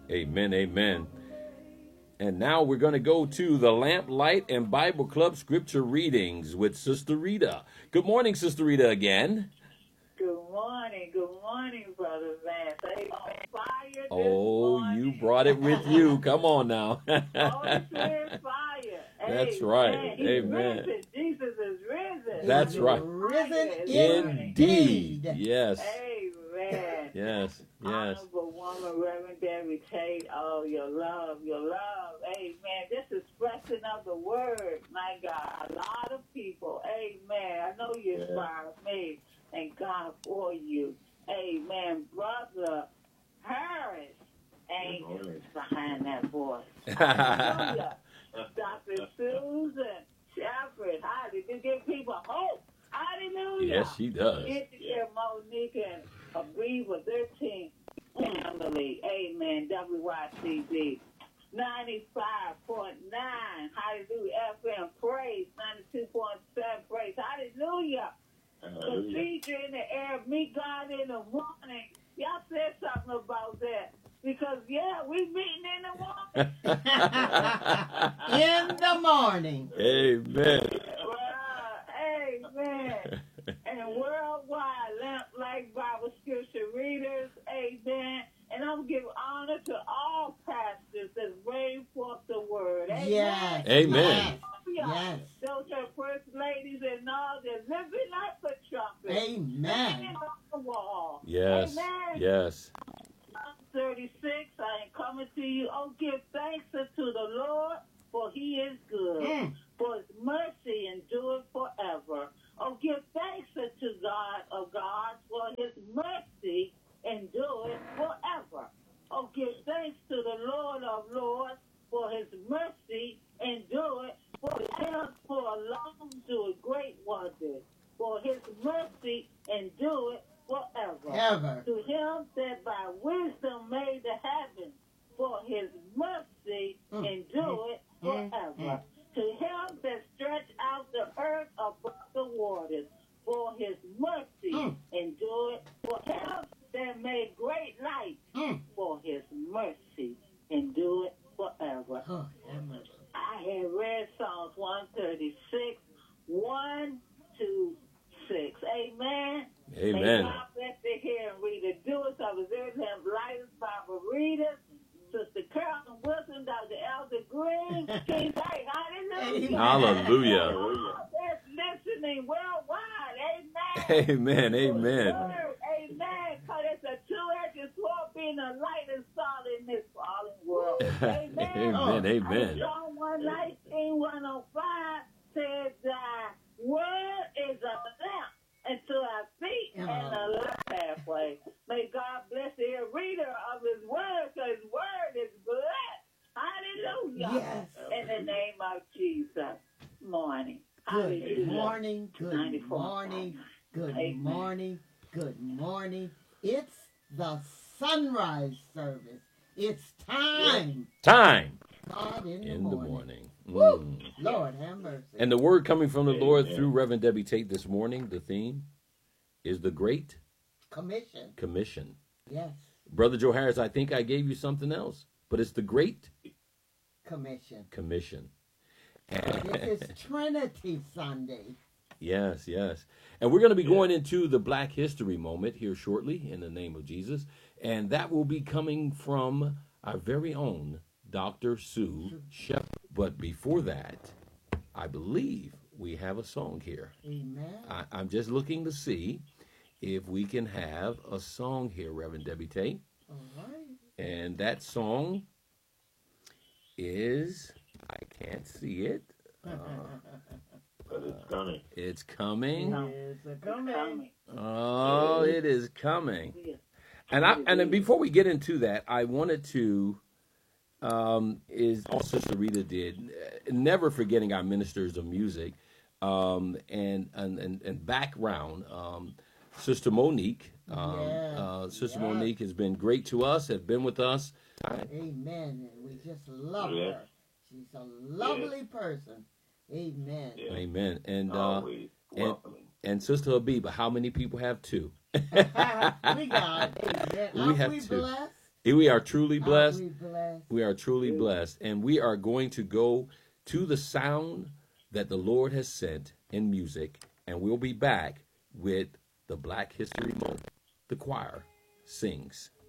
Amen, amen. And now we're going to go to the Lamp, Light, and Bible Club Scripture Readings with Sister Rita. Good morning, Sister Rita, again. Good morning, Brother Vance. Hey, on fire this morning. You brought it with you. Come on now. Holy Spirit fire. That's right. Amen. Risen. Jesus is risen. That's right. Risen indeed. Yes. Amen. Yes. Honorable woman, Reverend Debbie Tate. Oh, your love. Amen. This expression of the word, my God. A lot of people. Amen. I know you inspire me. Thank God for you. Amen. Brother Harris, angels behind that voice. Hallelujah. Dr. Susan Shepherd, hallelujah. Give people hope. Hallelujah. Yes, she does. Get to hear Monique and Abriva, 13 family. Amen. WYCD. 95.9. Hallelujah. FM praise. 92.7 praise. Hallelujah. Procedure in the air, meet God in the morning. Y'all said something about that. Because, we meeting in the morning. In the morning. Amen. Amen. And worldwide, Lamp, Light, Bible Scripture readers. Amen. And I'm giving honor to all pastors that bring forth the word. Amen. Yes. Amen. Yes. Those are first ladies and all, they're living like a trumpet. Amen. On the wall. Yes. Amen. Yes. 36, I am coming to you. Oh, give thanks unto the Lord, for he is good. For his mercy endureth forever. Oh, give thanks unto God of gods, for his mercy endureth forever. Oh, give thanks to the Lord of lords, for his mercy endureth forever. For long doeth great wonders, for his mercy endureth forever. Ever. To him that by wisdom made the heavens, for his mercy endureth forever. To him that stretched out the earth above the waters, for his mercy endureth forever. That made great light, for his mercy endureth forever. I had read Psalms 136, 1 to 6. Amen. Amen. May God bless to hear and read the doers of his earth and lighters, Bible readers, Sister Carolyn Wilson, Dr. Elder Green, King White, hallelujah. Hallelujah. That's listening worldwide. Amen. Amen. Amen. Amen. Because it's a two-edged sword being a light and salt in this fallen world. Amen. Amen. Psalm 119, 105 says, thy word is a lamp unto our feet and a light pathway. May God bless the reader of his word, because his word is blessed. Hallelujah. Yes. In the name of Jesus. Morning. Good Hallelujah. morning. Good 94. morning. Good Amen. morning. Good morning. It's the sunrise service. It's time. Time. God in the morning. morning. Woo. Lord have mercy. And the word coming from the Lord through Reverend Debbie Tate this morning, the theme is the Great Commission. Yes. Brother Joe Harris, I think I gave you something else, but it's the Great Commission. This is Trinity Sunday. Yes. And we're going to be going into the Black History moment here shortly in the name of Jesus. And that will be coming from our very own Dr. Sue Shepherd. But before that, I believe we have a song here. Amen. I'm just looking to see if we can have a song here, Reverend Debbie Tate. All right. And that song is, I can't see it. But it's coming. It's coming. It's coming. Oh, it is coming. And then before we get into that, I wanted to, is also Sister Rita did, never forgetting our ministers of music, and background. Sister Monique. Sister Monique has been great to us, has been with us. Amen. And we just love her. She's a lovely person. Amen. Yeah. Amen. And and Sister Habiba, how many people have two? We got it. We have we two. Blessed? We are truly blessed. Are we blessed? We are truly blessed. And we are going to go to the sound that the Lord has sent in music. And we'll be back with the Black History Moment. The choir sings.